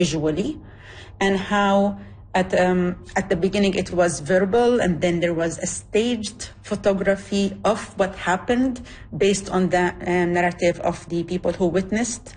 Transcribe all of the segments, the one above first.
visually, and how at the beginning it was verbal, and then there was a staged photography of what happened based on the narrative of the people who witnessed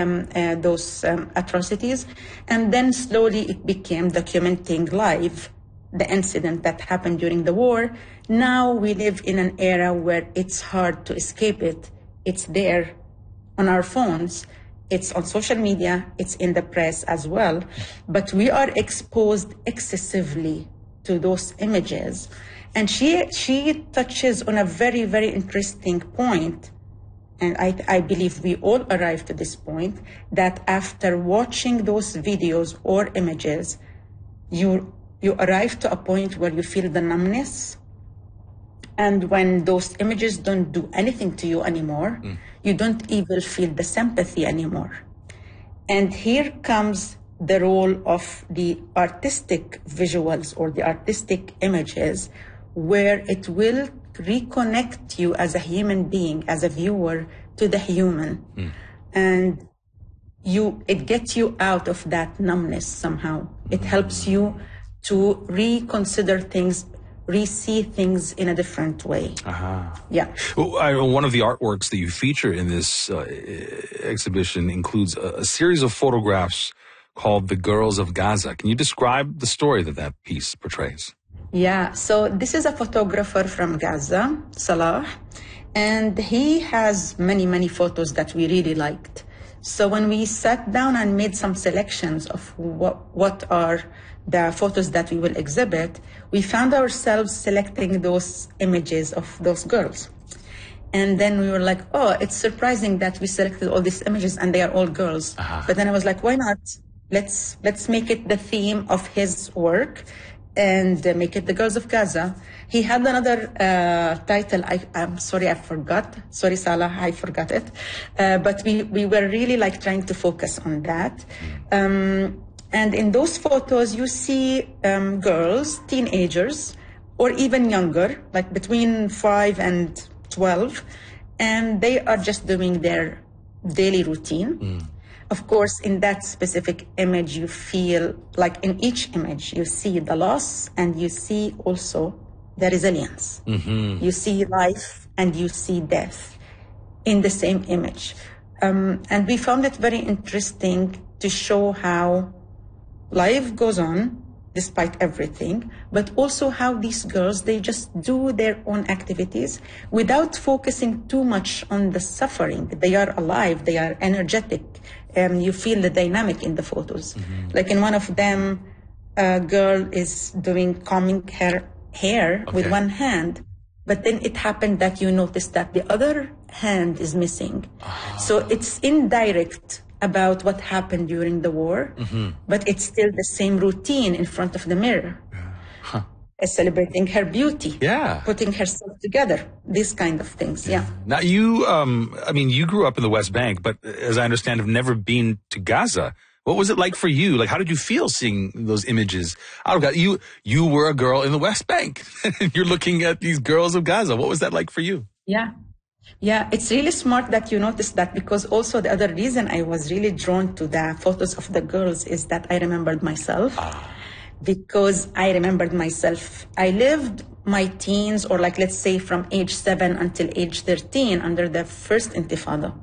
those atrocities. And then slowly it became documenting live the incident that happened during the war. Now we live in an era where it's hard to escape it. It's there on our phones. It's on social media, it's in the press as well, but we are exposed excessively to those images. And she touches on a very, very interesting point, and I believe we all arrive to this point, that after watching those videos or images, you arrive to a point where you feel the numbness. And when those images don't do anything to you anymore, you don't even feel the sympathy anymore. And here comes the role of the artistic visuals or the artistic images, where it will reconnect you as a human being, as a viewer, to the human. And it gets you out of that numbness somehow. It helps you to reconsider things, re-see things in a different way. Yeah. Well, one of the artworks that you feature in this exhibition includes a series of photographs called The Girls of Gaza. Can you describe the story that piece portrays? Yeah, so this is a photographer from Gaza, Salah, and he has many, many photos that we really liked. So when we sat down and made some selections of what are the photos that we will exhibit, we found ourselves selecting those images of those girls. And then we were like, oh, it's surprising that we selected all these images and they are all girls. But then I was like, why not? Let's make it the theme of his work and make it The Girls of Gaza. He had another title. I'm sorry, I forgot. Sorry, Salah, I forgot it. But we were really trying to focus on that. And in those photos, you see girls, teenagers, or even younger, between 5 and 12, and they are just doing their daily routine. Of course, in that specific image, you feel in each image, you see the loss and you see also the resilience. You see life and you see death in the same image. And we found it very interesting to show how life goes on despite everything, but also how these girls, they just do their own activities without focusing too much on the suffering. They are alive, they are energetic, and you feel the dynamic in the photos. In one of them, a girl is combing her hair with one hand, but then it happened that you notice that the other hand is missing. So it's indirect about what happened during the war, but it's still the same routine in front of the mirror. Celebrating her beauty, putting herself together, these kind of things, Now you, you grew up in the West Bank, but as I understand, have never been to Gaza. What was it like for you? How did you feel seeing those images out of Gaza? You were a girl in the West Bank, and you're looking at these girls of Gaza. What was that like for you? Yeah, it's really smart that you noticed that, because also the other reason I was really drawn to the photos of the girls is that I remembered myself. Because I remembered myself. I lived my teens, or let's say from age 7 until age 13 under the first Intifada.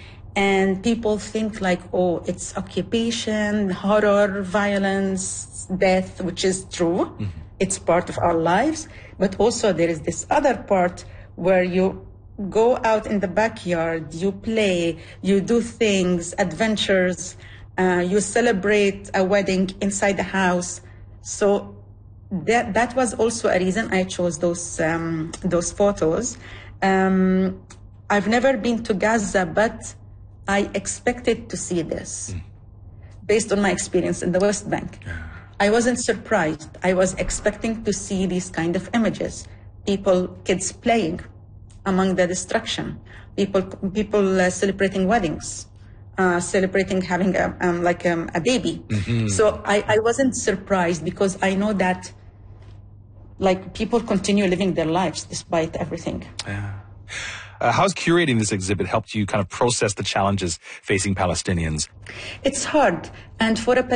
And people think oh, it's occupation, horror, violence, death, which is true. It's part of our lives. But also there is this other part where you go out in the backyard, you play, you do things, adventures, you celebrate a wedding inside the house. So that was also a reason I chose those photos. I've never been to Gaza, but I expected to see this based on my experience in the West Bank. I wasn't surprised. I was expecting to see these kind of images. Kids playing among the destruction, people celebrating weddings, celebrating having a baby. So I wasn't surprised, because I know that people continue living their lives despite everything. How's curating this exhibit helped you kind of process the challenges facing Palestinians? It's hard, and for a